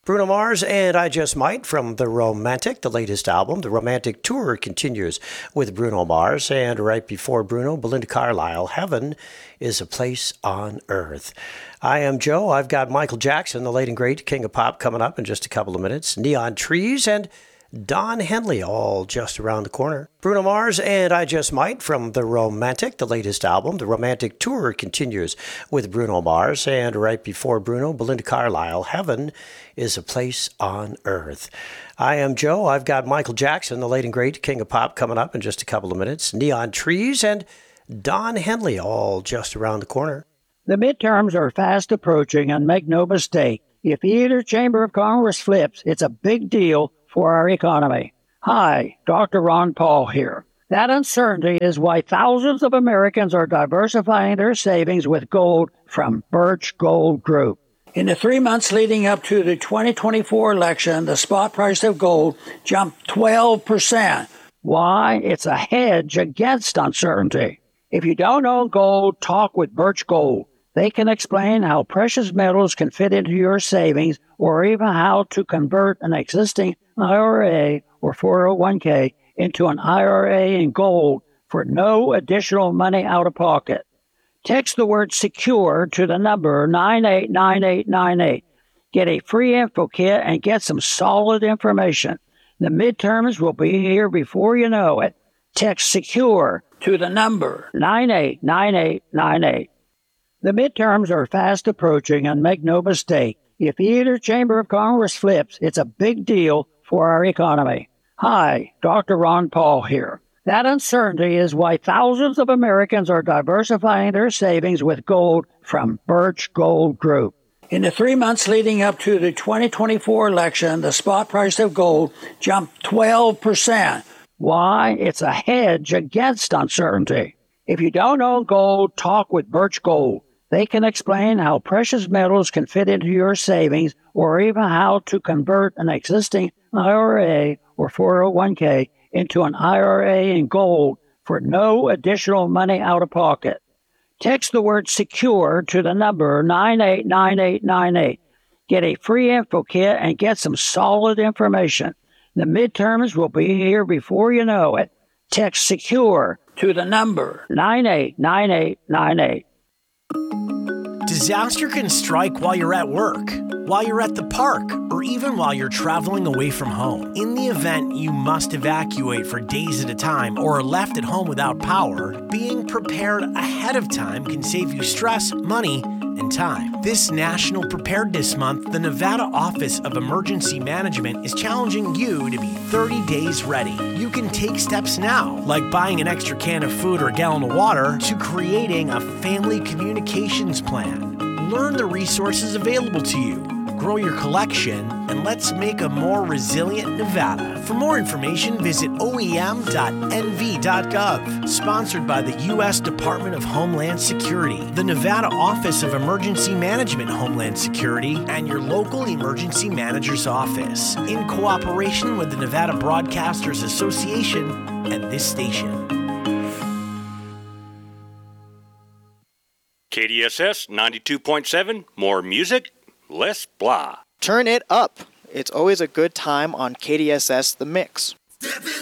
Bruno Mars and I Just Might from The Romantic, the latest album. The Romantic Tour continues with Bruno Mars. And right before Bruno, Belinda Carlisle, Heaven is a Place on Earth. I am Joe. I've got Michael Jackson, the late and great King of Pop, coming up in just a couple of minutes. Neon Trees and Don Henley, all just around the corner. Bruno Mars and I Just Might from The Romantic, the latest album. The Romantic Tour continues with Bruno Mars. And right before Bruno, Belinda Carlisle, Heaven is a Place on Earth. I am Joe. I've got Michael Jackson, the late and great King of Pop, coming up in just a couple of minutes. Neon Trees and Don Henley, all just around the corner. The midterms are fast approaching, and make no mistake, if either chamber of Congress flips, it's a big deal for our economy. Hi, Dr. Ron Paul here. That uncertainty is why thousands of Americans are diversifying their savings with gold from Birch Gold Group. In the 3 months leading up to the 2024 election, the spot price of gold jumped 12%. Why? It's a hedge against uncertainty. If you don't own gold, talk with Birch Gold. They can explain how precious metals can fit into your savings, or even how to convert an existing IRA or 401k into an IRA in gold for no additional money out of pocket. Text the word SECURE to the number 989898. Get a free info kit and get some solid information. The midterms will be here before you know it. Text SECURE to the number 989898. The midterms are fast approaching, and make no mistake, if either chamber of Congress flips, it's a big deal for our economy. Hi, Dr. Ron Paul here. That uncertainty is why thousands of Americans are diversifying their savings with gold from Birch Gold Group. In the 3 months leading up to the 2024 election, the spot price of gold jumped 12%. Why? It's a hedge against uncertainty. If you don't own gold, talk with Birch Gold. They can explain how precious metals can fit into your savings, or even how to convert an existing IRA or 401k into an IRA in gold for no additional money out of pocket. Text the word SECURE to the number 989898. Get a free info kit and get some solid information. The midterms will be here before you know it. Text SECURE to the number 989898. Disaster can strike while you're at work, while you're at the park, or even while you're traveling away from home. In the event you must evacuate for days at a time or are left at home without power, being prepared ahead of time can save you stress, money, and time. This National Preparedness Month, the Nevada Office of Emergency Management is challenging you to be 30 days ready. You can take steps now, like buying an extra can of food or a gallon of water, to creating a family communications plan. Learn the resources available to you, grow your collection, and let's make a more resilient Nevada. For more information, visit oem.nv.gov. Sponsored by the U.S. Department of Homeland Security, the Nevada Office of Emergency Management Homeland Security, and your local emergency manager's office, in cooperation with the Nevada Broadcasters Association and this station. KDSS 92.7, more music, less blah. Turn it up. It's always a good time on KDSS The Mix. Step